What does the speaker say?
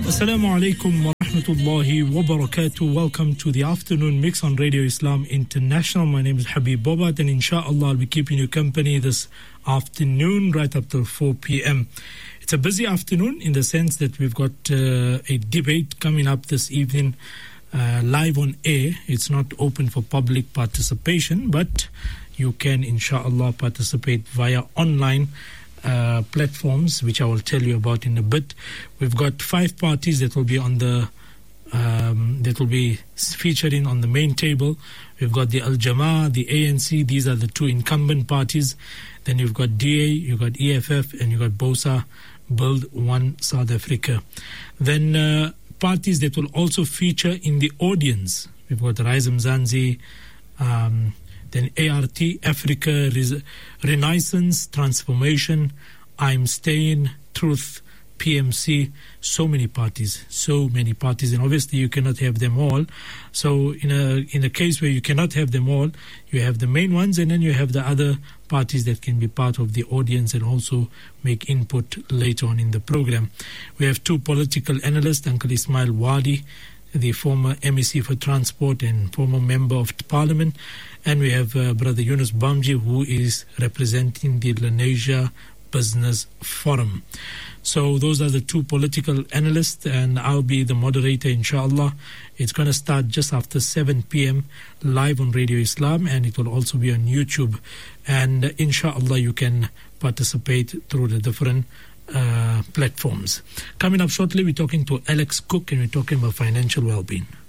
Assalamu alaikum wa rahmatullahi wa barakatuh. Welcome to the afternoon mix on Radio Islam International. My name is Habib Bobat, and inshallah I'll be keeping you company this afternoon right up till 4 p.m. It's a busy afternoon in the sense that we've got a debate coming up this evening live on air. It's not open for public participation, but you can inshallah participate via online platforms, which I will tell you about in a bit. We've got 5 parties that will be on the that will be featuring on the main table. We've got the Al Jama'ah, the ANC. These are the 2 incumbent parties. Then you've got DA, you've got EFF, and you've got BOSA, Build One South Africa. Then parties that will also feature in the audience. We've got Rise Mzansi, then ART, Africa, Renaissance, Transformation, I'm Staying, Truth, PMC, so many parties, and obviously you cannot have them all. So in a case where you cannot have them all, you have the main ones, and then you have the other parties that can be part of the audience and also make input later on in the program. We have 2 political analysts, Uncle Ismail Wadi, the former MEC for Transport and former Member of Parliament, and we have Brother Yunus Bamji, who is representing the Lenasia Business Forum. So those are the 2 political analysts, and I'll be the moderator, inshallah. It's going to start just after 7 p.m. live on Radio Islam, and it will also be on YouTube. And inshallah, you can participate through the different platforms. Coming up shortly, we're talking to Alex Cook, and we're talking about financial well-being.